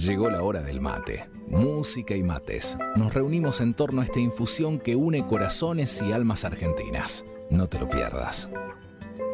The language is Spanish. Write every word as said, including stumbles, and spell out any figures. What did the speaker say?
Llegó la hora del mate. Música y mates. Nos reunimos en torno a esta infusión que une corazones y almas argentinas. No te lo pierdas.